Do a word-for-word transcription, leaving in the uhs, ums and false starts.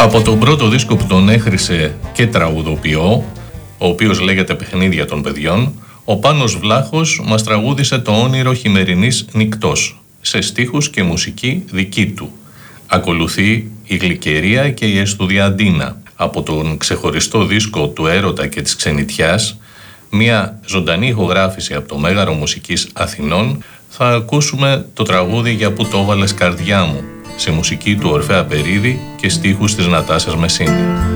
Από τον πρώτο δίσκο που τον έχρισε και τραγουδοποιό, ο οποίος λέγεται «Παιχνίδια των παιδιών», ο Πάνος Βλάχος μας τραγούδισε το όνειρο χειμερινής νυκτός, σε στίχους και μουσική δική του. Ακολουθεί η Γλυκερία και η Εστουδιαντίνα. Από τον ξεχωριστό δίσκο του Έρωτα και της Ξενιτιάς, μια ζωντανή ηχογράφηση από το Μέγαρο Μουσικής Αθηνών, θα ακούσουμε το τραγούδι «Για που το βάλες καρδιά μου», σε μουσική του Ορφέα Περίδη και στίχους της Νατάσας Μεσίνη.